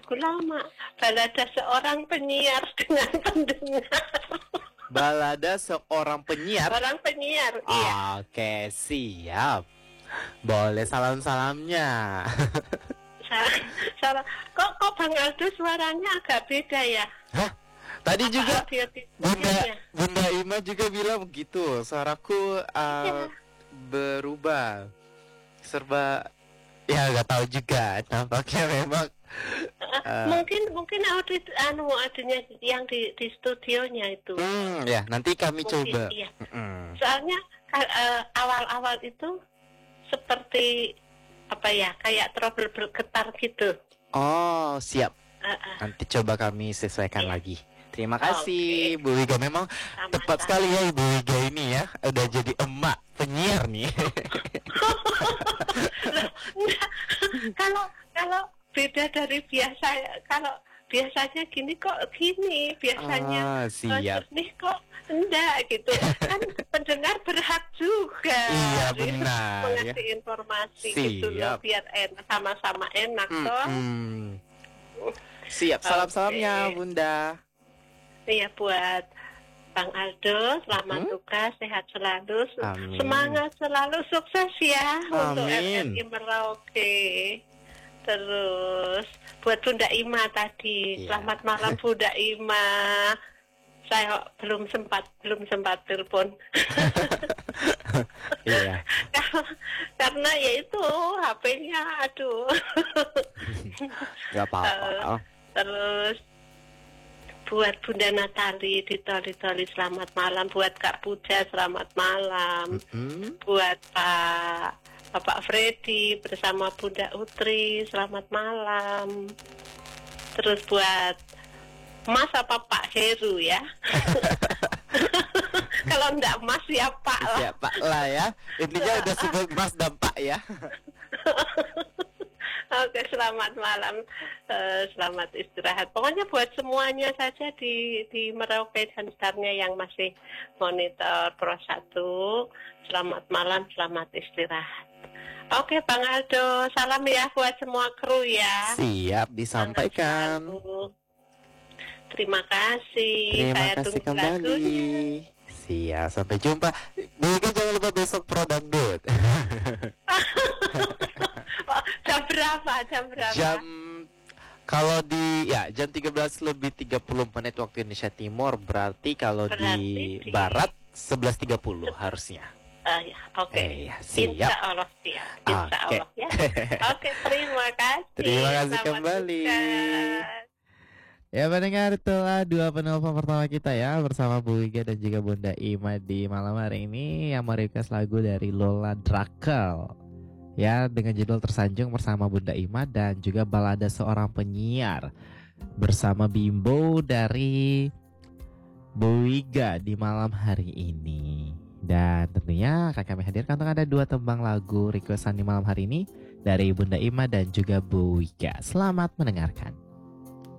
lagu lama. Balada seorang penyiar dengan pendengar. Balada seorang penyiar. Orang penyiar, iya. Oke, siap. Boleh salam-salamnya. Salah. Kok Bang Aldo suaranya agak beda ya? Hah? Tadi juga Bunda Bunda Ima juga bilang begitu. Suaraku iya. berubah. Serba ya nggak tahu juga. Nampaknya memang mungkin audionya yang di studionya itu. ya nanti kami Mungkin, coba. iya. Soalnya awal-awal itu seperti apa ya, kayak trouble bergetar gitu. Oh, siap. Nanti coba kami sesuaikan lagi. Terima kasih, Bu Wiga. Memang tepat sekali ya Ibu Wiga ini ya. Udah jadi emak penyiar nih. Kalau beda dari biasa, kalau biasanya gini kok gini, biasanya siap. nih kok enggak gitu. Kan pendengar berhak juga. Iya benar. Mengasih informasi gitu loh, biar sama-sama enak toh. Siap, salam-salamnya Bunda. Iya, buat Bang Aldo, selamat tugas, sehat selalu, semangat selalu, sukses ya untuk RRI Merauke. Terus buat Bunda Ima tadi, selamat malam Bunda Ima. Saya belum sempat telepon. Iya. Karena ya itu HP-nya, aduh. Gak apa-apa. Terus buat Bunda Natali di Toli-Toli selamat malam, buat Kak Puja selamat malam, buat Bapak Freddy bersama Bunda Utri selamat malam. Terus buat Mas apa Pak Heru ya? Kalau enggak Mas ya Pak lah. Ya Pak lah ya. Intinya udah sebut Mas dan Pak ya. Oke, selamat malam, selamat istirahat. Pokoknya buat semuanya saja di Merauke dan sekitarnya yang masih monitor Pro 1, selamat malam, selamat istirahat. Oke, Bang Aldo, salam ya buat semua kru ya. Siap, disampaikan. Terima kasih. Terima Saya kasih tunggu kembali. lagunya. Siap, sampai jumpa. Mungkin jangan lupa besok Pro Dangdut. Jam berapa? Kalau di jam 13:30 waktu Indonesia Timur, berarti kalau di Barat 11:30 harusnya. Ya, oke. Siap. Insya Allah siap. Insya Allah ya. Oke, terima kasih. Terima kasih kembali. Ya pendengar, itulah dua penelpon pertama kita ya, bersama Bu Wiga dan juga Bunda Ima di malam hari ini yang merequest lagu dari Lola Drakel ya, dengan judul Tersanjung bersama Bunda Ima, dan juga Balada Seorang Penyiar bersama Bimbo dari Bu Wiga di malam hari ini. Dan tentunya akan kami hadirkan untuk ada dua tembang lagu requestan di malam hari ini dari Bunda Ima dan juga Bu Wiga. Selamat mendengarkan.